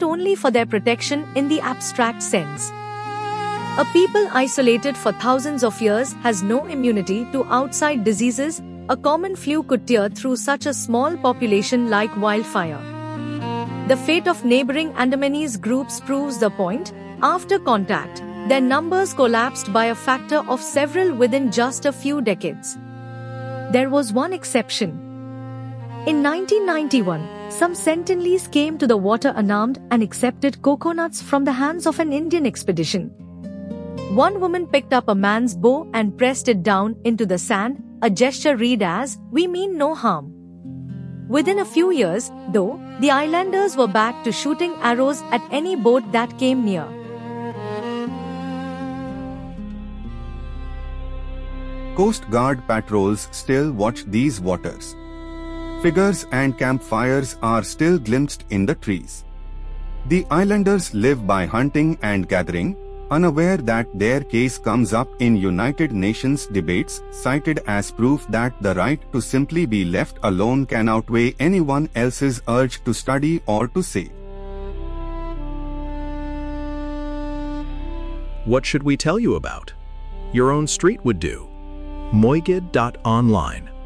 only for their protection in the abstract sense. A people isolated for thousands of years has no immunity to outside diseases. A common flu could tear through such a small population like wildfire. The fate of neighboring Andamanese groups proves the point. After contact, their numbers collapsed by a factor of several within just a few decades. There was one exception. In 1991, some Sentinelese came to the water unarmed and accepted coconuts from the hands of an Indian expedition. One woman picked up a man's bow and pressed it down into the sand, a gesture read as, "We mean no harm." Within a few years, though, the islanders were back to shooting arrows at any boat that came near. Coast Guard patrols still watch these waters. Figures and campfires are still glimpsed in the trees. The islanders live by hunting and gathering, unaware that their case comes up in United Nations debates, cited as proof that the right to simply be left alone can outweigh anyone else's urge to study or to save. What should we tell you about? Your own street would do. Moigid.online